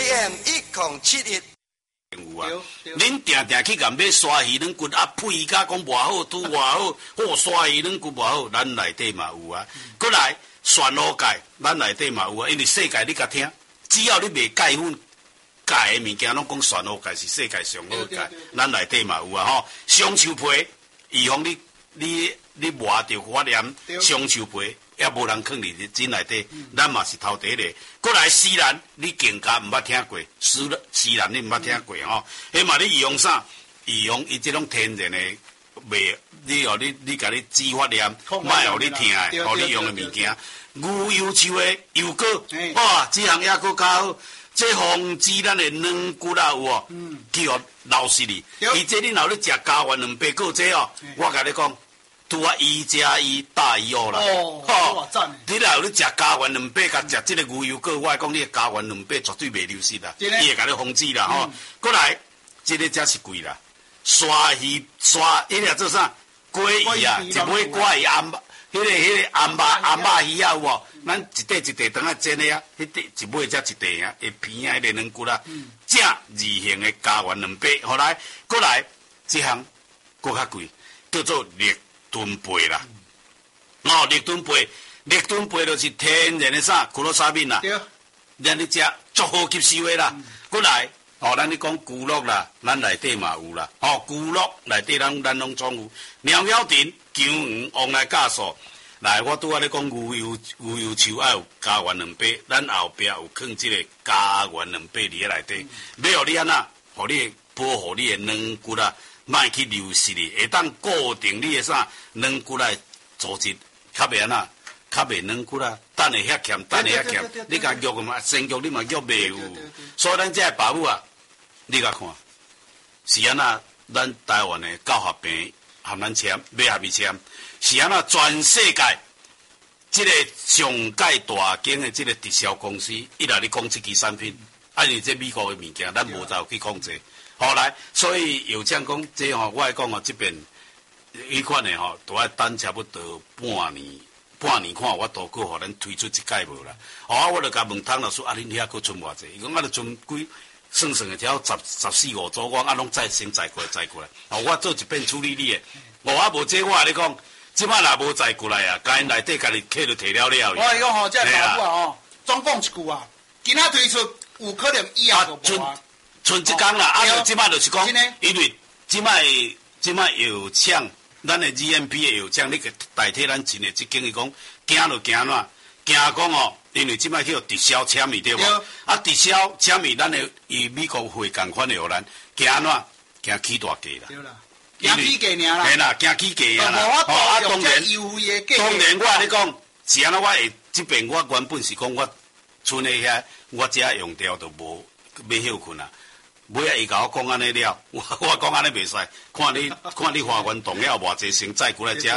AM 1071。 有啊，恁定定去甲买刷鱼软骨啊，配甲讲偌好，拄偌好，好刷鱼软骨偌好，咱内底嘛有啊。过来旋螺界，咱内底嘛有啊。因为世界你甲听，只要你袂钙粉、钙的物件，拢讲旋螺界是世界上好钙，咱内底嘛有啊吼。香树皮预防你磨着发炎，香树皮。也无人囥伫真内底，咱嘛是头第一个。过来西兰，你更加毋捌听过，西兰你毋捌听过吼。迄嘛你预防啥？预防伊即种天然的袂，你甲你止发炎，莫互你疼的，互你用的物件。牛油树的油果，哇，这项也搁较好。这防止咱的软骨啊有哦，去互老实哩。伊这你若咧食加完2倍个这哦，我甲你讲。拄啊1+1大于2啦， 哇赞！ 你若有咧食加完2倍，甲食即个牛油果，我会讲你加完2倍绝对袂流失啦，伊会甲你防止啦吼。过来，即个才是贵啦，刷鱼，迄个做啥？锅鱼啊，一尾锅鱼红，迄个红肉鱼啊有无？咱一块一块当啊煎的啊，迄一尾才一块啊，会片啊，迄个软骨啊，正二型的加完2倍。后来，过来，这项搁较贵，叫做绿盾贝啦，绿盾贝就是天然的啥，苦罗沙米啦，咱你食足好吸收的啦。过来，咱你讲骨肉啦，咱内底嘛有啦，骨肉内底咱拢总有。鸟鸟丁、姜黄、往来酵素，来，我拄仔咧讲牛油树要有加完2倍，咱后壁有放即个加完2倍伫咧内底，要互你安那，互你保护你的软骨啦。莫去流失哩，会当固定你的啥软骨来组织，较袂安那，较袂软骨啦。等会遐欠，你甲肉嘛，生肉你嘛肉袂有。所以咱这爸母啊，你甲看，是安那，咱台湾的教学病和咱签，买合伊签，是安那全世界，这个上界大间的这个直销公司，伊来你讲这支产品，因为这美国的物件，咱无再有去控制。好来，所以有这样讲，这我来讲这边迄款的都要等差不多半年看，我都搁互咱推出一届无啦。我就甲问汤老师，恁遐搁剩偌济？伊讲就剩几算的条14-15组，我拢再先载过来。我做一遍处理你的，无这我你讲，即摆若无载过来啊，家因内底家己客就摕了。 我讲这爸母总讲一句啊，今仔推出有可能以后就无啊。剩一工啦，就即摆就是讲，因为即摆药厂，咱的 GMP 的药厂，你个代替咱进的即间伊讲，行就行哪，行讲因为即摆去直销签咪对无？直销签咪咱的与美国会共款的荷兰，行哪？行起大价啦。 对啦，行起价尔啦。 嘿啦，行起价啊啦。当然我你讲，是安那我会即边我原本是讲我村的遐，我遮用掉都无要休困啊。尾啊，伊甲我讲安尼了，我讲安尼袂使，看你花园动了偌济，先载过来食。